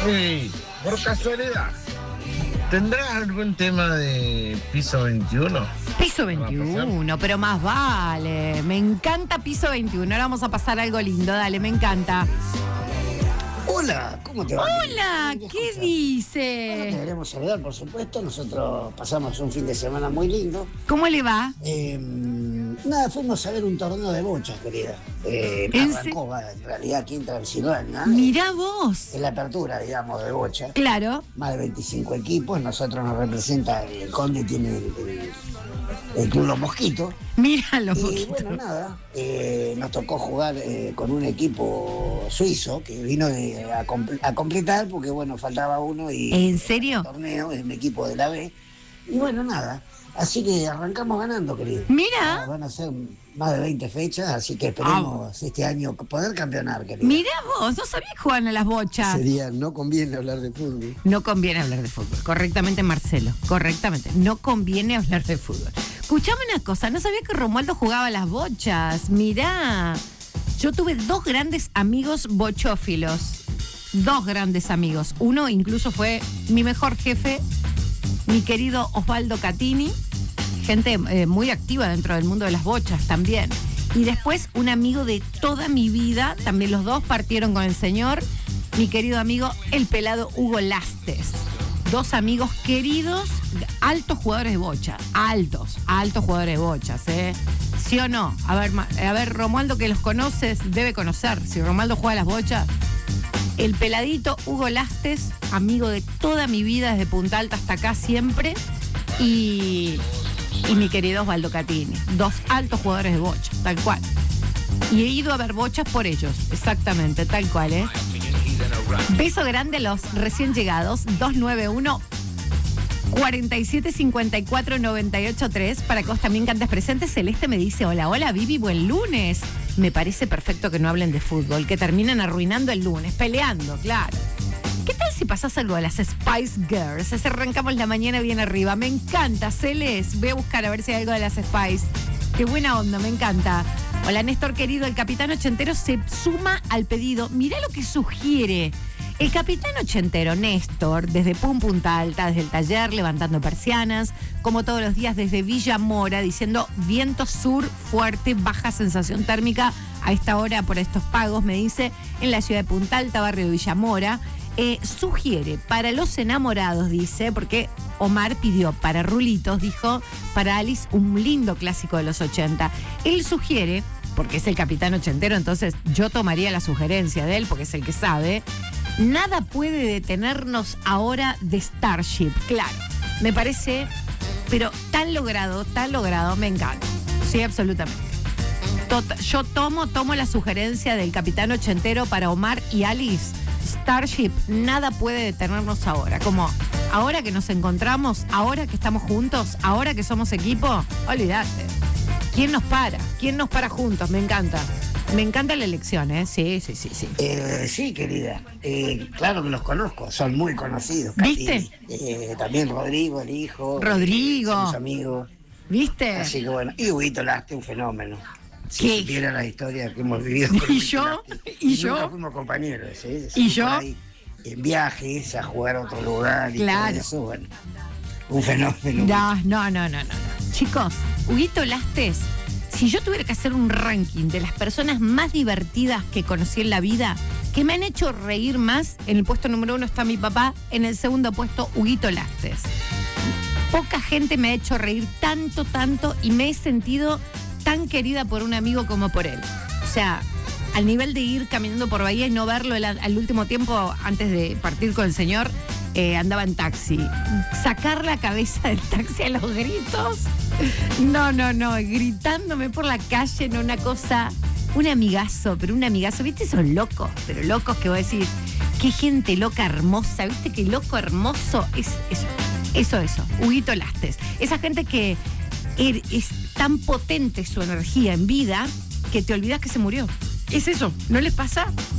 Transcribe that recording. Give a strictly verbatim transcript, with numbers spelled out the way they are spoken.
Hey, por casualidad, ¿tendrás algún tema de piso veintiuno? Piso veintiuno, pero más vale. Me encanta Piso veintiuno. Ahora vamos a pasar algo lindo, dale, me encanta. Hola, ¿cómo te va? Hola, ¿qué, ¿qué dice? Bueno, te queremos saludar, por supuesto. Nosotros pasamos un fin de semana muy lindo. ¿Cómo le va? Eh, nada, fuimos a ver un torneo de bochas, querida. Eh, ¿En arrancó, va, en realidad, aquí en Transilvania. Mirá vos. En la apertura, digamos, de bocha. Claro. Más de veinticinco equipos. Nosotros nos representa, el Conde tiene el, el, el Club Los Mosquitos. Mira los Y Mosquitos. bueno, nada, eh, nos tocó jugar eh, con un equipo suizo que vino de, a, compl- a completar porque, bueno, faltaba uno y... ¿En serio? El torneo, es un equipo de la B. Y bueno, nada, así que arrancamos ganando, querido. Mira. Ah, van a ser más de veinte fechas, así que esperemos ah. este año poder campeonar, querido. Mira vos, no sabías que jugaban a las bochas. Sería, no conviene hablar de fútbol. No conviene hablar de fútbol, correctamente, Marcelo, correctamente. No conviene hablar de fútbol. Escuchame una cosa, no sabía que Romualdo jugaba a las bochas. Mirá, yo tuve dos grandes amigos bochófilos. Dos grandes amigos. Uno incluso fue mi mejor jefe, mi querido Osvaldo Catini. Gente eh, muy activa dentro del mundo de las bochas también. Y después un amigo de toda mi vida, también los dos partieron con el señor, mi querido amigo el pelado Hugo Lastes. Dos amigos queridos, altos jugadores de bocha, altos, altos jugadores de bochas, ¿eh? ¿Sí o no? A ver, a ver, Romualdo, que los conoces, debe conocer. Si Romualdo juega a las bochas. El peladito Hugo Lastes, amigo de toda mi vida, desde Punta Alta hasta acá siempre. Y, y mi querido Osvaldo Catini. Dos altos jugadores de bocha, tal cual. Y he ido a ver bochas por ellos, exactamente, tal cual, ¿eh? Beso grande a los recién llegados, dos nueve uno, cuatro siete cinco cuatro, nueve ocho tres, para que vos también cantes presente. Celeste me dice, hola, hola, Vivi, buen lunes. Me parece perfecto que no hablen de fútbol, que terminen arruinando el lunes, peleando, claro. ¿Qué tal si pasás algo de las Spice Girls? Así arrancamos la mañana bien arriba. Me encanta, Celeste. Voy a buscar a ver si hay algo de las Spice. Qué buena onda, me encanta. Hola, Néstor querido, el Capitán Ochentero se suma al pedido. Mirá lo que sugiere. El Capitán Ochentero, Néstor, desde Pum Punta Alta, desde el taller, levantando persianas, como todos los días desde Villa Mora, diciendo viento sur fuerte, baja sensación térmica a esta hora por estos pagos, me dice, en la ciudad de Punta Alta, barrio de Villa Mora. Eh, sugiere para los enamorados, dice, porque Omar pidió para Rulitos, dijo, para Alice un lindo clásico de los ochenta. Él sugiere, porque es el Capitán Ochentero, entonces yo tomaría la sugerencia de él, porque es el que sabe, nada puede detenernos ahora de Starship. Claro, me parece, pero tan logrado, tan logrado, me encanta. Sí, absolutamente. Tot- yo tomo, tomo la sugerencia del Capitán Ochentero para Omar y Alice. Starship, nada puede detenernos ahora. Como ahora que nos encontramos, ahora que estamos juntos, ahora que somos equipo, olvídate. ¿Quién nos para? ¿Quién nos para juntos? Me encanta. Me encanta la elección, ¿eh? Sí, sí, sí, sí. Eh, sí, querida. Eh, claro que los conozco, son muy conocidos. ¿Viste? Eh, también Rodrigo, el hijo. Rodrigo. Eh, somos amigos. ¿Viste? Así que bueno. Y Huguito Lastre, un fenómeno. Si ¿Qué? supiera la historia que hemos vivido con ¿Y Huguito yo? Lastre. ¿Y Y yo? nunca fuimos compañeros, ¿eh? ¿Y yo? Por ahí, en viajes, a jugar a otro lugar y Claro. todo eso, bueno. Un fenómeno. No, no, no, no, no, no. Chicos, Huguito Lastes, si yo tuviera que hacer un ranking de las personas más divertidas que conocí en la vida, que me han hecho reír más, en el puesto número uno está mi papá, en el segundo puesto Huguito Lastes. Poca gente me ha hecho reír tanto, tanto, y me he sentido tan querida por un amigo como por él. O sea, al nivel de ir caminando por Bahía y no verlo el, al último tiempo, antes de partir con el señor, eh, andaba en taxi. Sacar la cabeza del taxi a los gritos. No, no, no, gritándome por la calle, no, una cosa, un amigazo, pero un amigazo, ¿viste? Esos locos, pero locos que vos decís, qué gente loca hermosa, ¿viste? Qué loco hermoso es eso, eso, eso, Huguito Lastes. Esa gente que er, es tan potente su energía en vida que te olvidas que se murió. Es eso, ¿no les pasa?